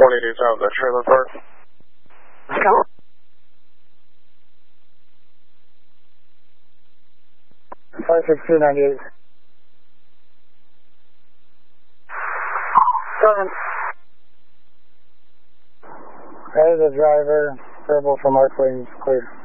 180 out of the trailer park. Go. 56298. 7. That is the driver. Verbal from Arc Lanes, clear.